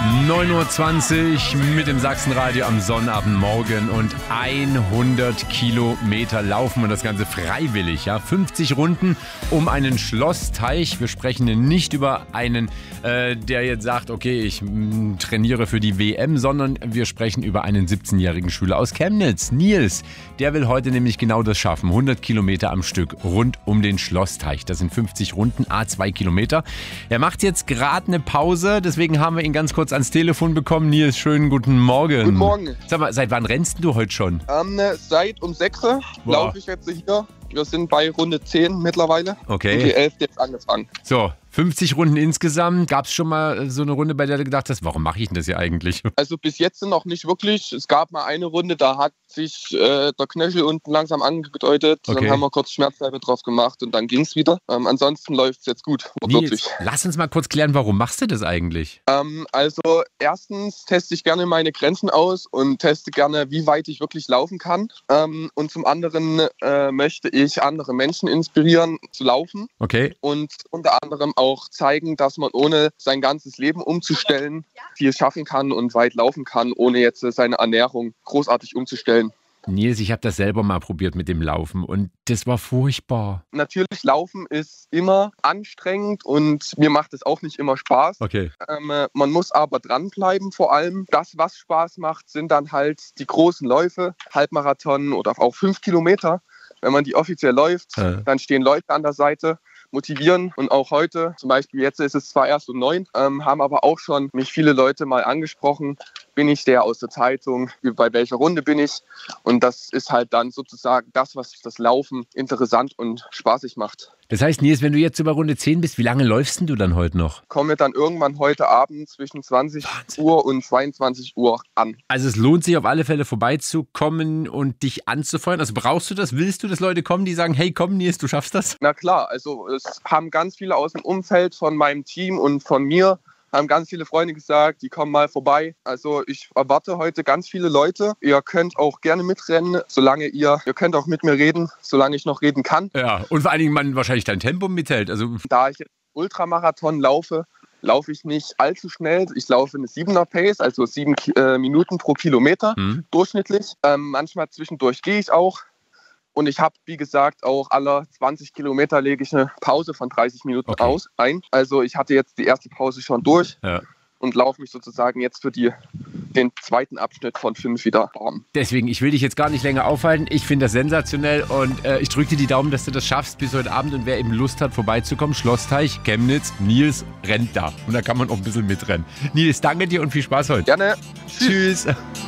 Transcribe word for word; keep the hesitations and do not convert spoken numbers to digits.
neun Uhr zwanzig mit dem Sachsenradio am Sonnabendmorgen und hundert Kilometer laufen und das Ganze freiwillig. Ja? fünfzig Runden um einen Schlossteich. Wir sprechen nicht über einen, äh, der jetzt sagt, okay, ich mh, trainiere für die W M, sondern wir sprechen über einen siebzehnjährigen Schüler aus Chemnitz, Nils. Der will heute nämlich genau das schaffen. hundert Kilometer am Stück rund um den Schlossteich. Das sind fünfzig Runden, à zwei Kilometer. Er macht jetzt gerade eine Pause, deswegen haben wir ihn ganz kurz ans Telefon bekommen. Nils, schönen guten Morgen. Guten Morgen. Sag mal, seit wann rennst du heute schon? Ähm, seit um sechs laufe ich jetzt hier. Wir sind bei Runde zehn mittlerweile. Okay. Und die elf jetzt angefangen. So, fünfzig Runden insgesamt. Gab es schon mal so eine Runde, bei der du gedacht hast, warum mache ich denn das hier eigentlich? Also bis jetzt noch nicht wirklich. Es gab mal eine Runde, da hat sich äh, der Knöchel unten langsam angedeutet. Okay. Dann haben wir kurz Schmerzsalbe drauf gemacht und dann ging es wieder. Ähm, ansonsten läuft es jetzt gut. Nils, lass uns mal kurz klären, warum machst du das eigentlich? Ähm, also erstens teste ich gerne meine Grenzen aus und teste gerne, wie weit ich wirklich laufen kann. Ähm, und zum anderen äh, möchte ich andere Menschen inspirieren zu laufen. Okay. Und unter anderem auch zeigen, dass man ohne sein ganzes Leben umzustellen viel schaffen kann und weit laufen kann, ohne jetzt seine Ernährung großartig umzustellen. Nils, ich habe das selber mal probiert mit dem Laufen und das war furchtbar. Natürlich, Laufen ist immer anstrengend und mir macht es auch nicht immer Spaß. Okay. Ähm, man muss aber dranbleiben vor allem. Das, was Spaß macht, sind dann halt die großen Läufe, Halbmarathon oder auch fünf Kilometer. Wenn man die offiziell läuft, äh. dann stehen Leute an der Seite, motivieren. Und auch heute, zum Beispiel jetzt ist es zwar erst um neun, ähm, haben aber auch schon mich viele Leute mal angesprochen, bin ich der aus der Zeitung, bei welcher Runde bin ich? Und das ist halt dann sozusagen das, was das Laufen interessant und spaßig macht. Das heißt, Nils, wenn du jetzt über Runde zehn bist, wie lange läufst denn du dann heute noch? Kommen wir dann irgendwann heute Abend zwischen zwanzig Uhr und zweiundzwanzig Uhr an. Also es lohnt sich auf alle Fälle vorbeizukommen und dich anzufeuern. Also brauchst du das? Willst du, dass Leute kommen, die sagen, hey komm Nils, du schaffst das? Na klar, also es haben ganz viele aus dem Umfeld von meinem Team und von mir, haben ganz viele Freunde gesagt, die kommen mal vorbei. Also ich erwarte heute ganz viele Leute. Ihr könnt auch gerne mitrennen, solange ihr, ihr könnt auch mit mir reden, solange ich noch reden kann. Ja, und vor allen Dingen man wahrscheinlich dein Tempo mithält. Also da ich jetzt Ultramarathon laufe, laufe ich nicht allzu schnell. Ich laufe eine siebener Pace, also sieben äh, Minuten pro Kilometer hm. durchschnittlich. Ähm, manchmal zwischendurch gehe ich auch. Und ich habe, wie gesagt, auch alle zwanzig Kilometer lege ich eine Pause von dreißig Minuten okay. aus ein. Also ich hatte jetzt die erste Pause schon durch ja. und laufe mich sozusagen jetzt für die, den zweiten Abschnitt von fünf wieder warm. Deswegen, ich will dich jetzt gar nicht länger aufhalten. Ich finde das sensationell und äh, ich drücke dir die Daumen, dass du das schaffst bis heute Abend. Und wer eben Lust hat, vorbeizukommen, Schlossteich, Chemnitz, Nils rennt da. Und da kann man auch ein bisschen mitrennen. Nils, danke dir und viel Spaß heute. Gerne. Tschüss. Tschüss.